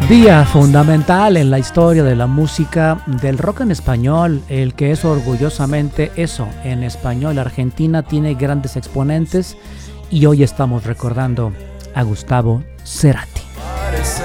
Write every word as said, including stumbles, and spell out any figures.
Día fundamental en la historia de la música del rock en español, el que es orgullosamente eso, en español. Argentina tiene grandes exponentes y hoy estamos recordando a Gustavo Cerati.